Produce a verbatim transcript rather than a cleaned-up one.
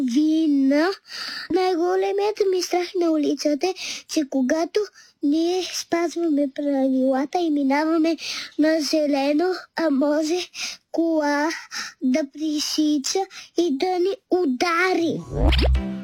вина. Най-големият ми страх на улицата е, че когато ние спазваме правилата и минаваме на зелено, а може кола да пресича и да ни удари.